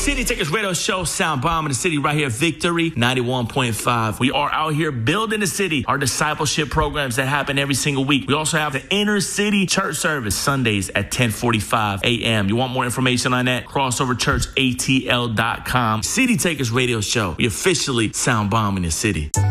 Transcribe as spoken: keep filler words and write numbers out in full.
City Takers Radio Show, Sound Bomb in the City, right here, Victory ninety-one point five. We are out here building the city. Our discipleship programs that happen every single week. We also have the Inner City Church Service Sundays at ten forty-five a.m. You want more information on that? crossover church a t l dot com. City Takers Radio Show. We officially sound bomb in the city.